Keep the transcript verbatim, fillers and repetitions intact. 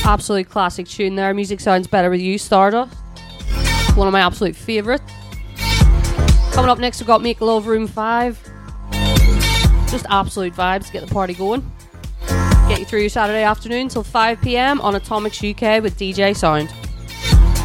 Absolute classic tune there. Music Sounds Better With You, Stardust. One of my absolute favourites. Coming up next, we've got Make Love Room five. Just absolute vibes, get the party going. Get you through your Saturday afternoon till five p m on Atomics U K with D J Sound.